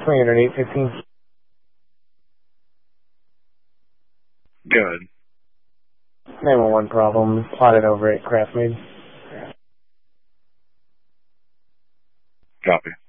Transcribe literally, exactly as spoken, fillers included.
three hundred eight fifteen. Good. nine one one problem. Plotted over at Craftmade. Copy.